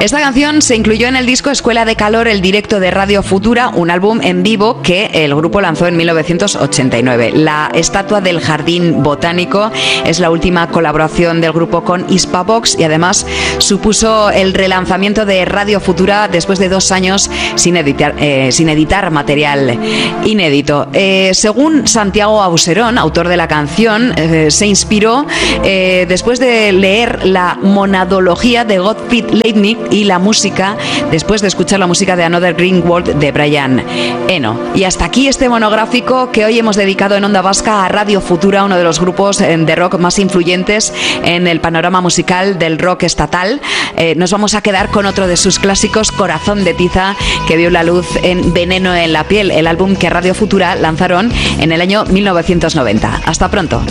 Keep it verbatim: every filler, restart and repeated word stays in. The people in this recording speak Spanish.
Esta canción se incluyó en el disco Escuela de Calor, el directo de Radio Futura, un álbum en vivo que el grupo lanzó en mil novecientos ochenta y nueve. La estatua del Jardín Botánico es la última colaboración del grupo con Hispavox y además supuso el relanzamiento de Radio Futura después de dos años sin editar, eh, sin editar material inédito. Eh, según Santiago Auserón, autor de la canción, eh, se inspiró eh, después de leer la monadología de Gottfried Leibniz y la música, después de escuchar la música de Another Green World de Brian Eno. Y hasta aquí este monográfico que hoy hemos dedicado en Onda Vasca a Radio Futura, uno de los grupos de rock más influyentes en el panorama musical del rock estatal. Eh, nos vamos a quedar con otro de sus clásicos, Corazón de Tiza, que vio la luz en Veneno en la piel, el álbum que Radio Futura lanzaron en el año mil novecientos noventa. Hasta pronto.